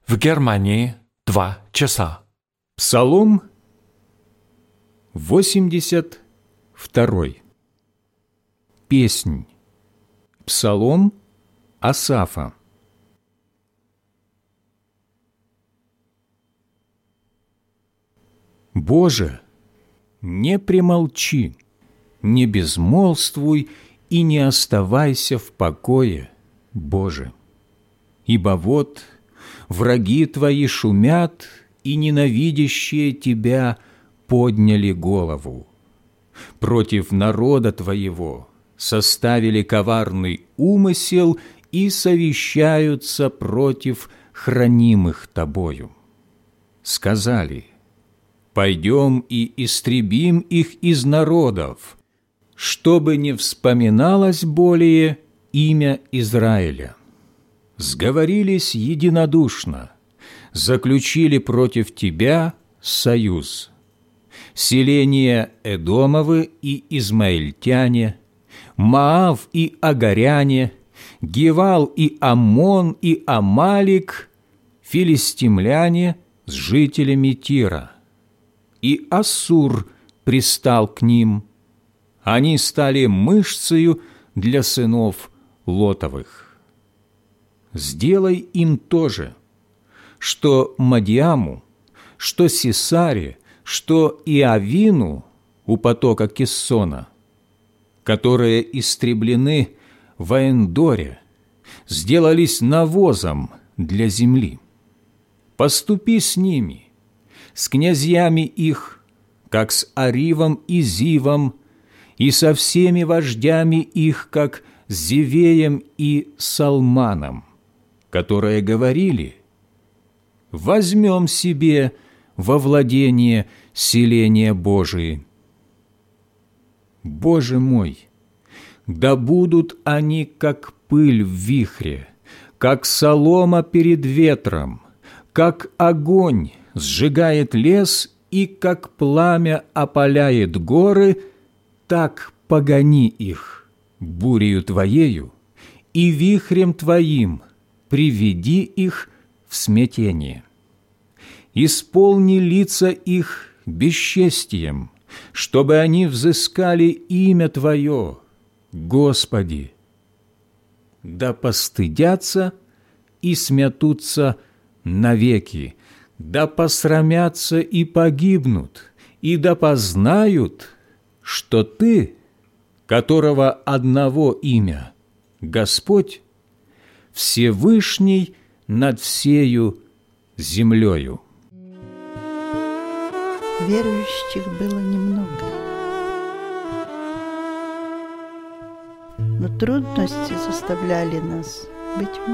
В Германии 2 часа. Псалом 82. Песнь. Псалом Асафа. Боже, не премолчи, не безмолвствуй и не оставайся в покое, Боже. Ибо вот враги Твои шумят, и ненавидящие Тебя подняли голову. Против народа Твоего составили коварный умысел и совещаются против хранимых Тобою. Сказали: пойдем и истребим их из народов, чтобы не вспоминалось более имя Израиля. Сговорились единодушно, заключили против Тебя союз. Селения Эдомовы и Измаильтяне, Моав и Агаряне, Гевал и Аммон и Амалик, филистимляне с жителями Тира. И Ассур пристал к ним. Они стали мышцею для сынов Лотовых. Сделай им то же, что Мадиаму, что Сисаре, что Иавину у потока Киссона, которые истреблены в Эндоре, сделались навозом для земли. Поступи с ними, с князьями их, как с Аривом и Зивом, и со всеми вождями их, как с Зевеем и Салманом, которые говорили: возьмем себе во владение селения Божии. Боже мой, да будут они, как пыль в вихре, как солома перед ветром, как огонь сжигает лес и как пламя опаляет горы, так погони их бурею Твоею и вихрем Твоим приведи их в смятение. Исполни лица их бесчестием, чтобы они взыскали имя Твое, Господи. Да постыдятся и смятутся навеки, да посрамятся и погибнут, и да познают, что Ты, которого одного имя Господь, Всевышний над всею землею. Верующих было немного, но трудности заставляли нас быть